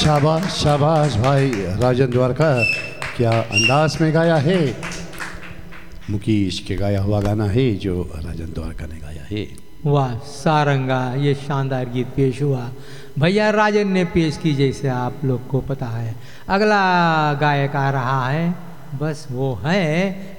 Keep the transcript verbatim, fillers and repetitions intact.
शाबाश शाबाश भाई राजन द्वारका, क्या अंदाज में गाया है। मुकेश के गाया हुआ गाना है जो राजन द्वारका ने गाया है। वाह सारंगा, ये शानदार गीत पेश हुआ भैया राजन ने पेश की, जैसे आप लोग को पता है। अगला गायक आ रहा है, बस वो है